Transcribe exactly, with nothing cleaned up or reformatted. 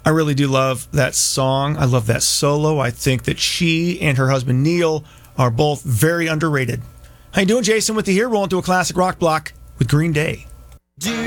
I really do love that song. I love that solo. I think that she and her husband Neil are both very underrated. How you doing, Jason? With you here, rolling through a classic rock block with Green Day.